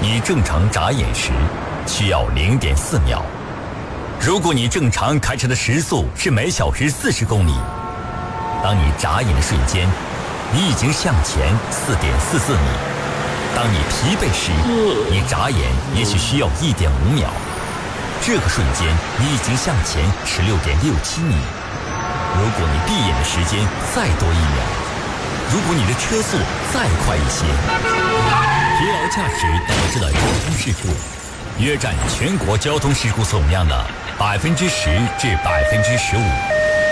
你正常眨眼时需要0.4秒。如果你正常开车的时速是每小时40公里，当你眨眼的瞬间，你已经向前4.44米。当你疲惫时，你眨眼也许需要1.5秒。这个瞬间，你已经向前16.67米。如果你闭眼的时间再多1秒，如果你的车速再快一些，疲劳驾驶导致了交通事故，约占全国交通事故总量的10%至15%。